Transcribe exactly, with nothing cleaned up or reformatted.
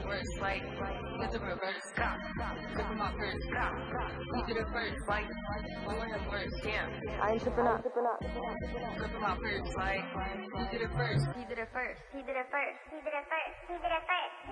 worse, like, with the reverse, stop, grip my purse, stop, you did it first, like, doing it worse, yeah. I ain't tripping up. Grip my purse, like, you did it first, He did it first. He did it first. He did it first. He did it first.